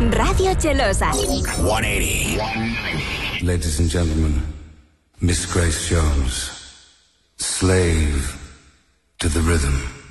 Radio Chelosa. 180. Ladies and gentlemen, Miss Grace Jones, slave to the rhythm.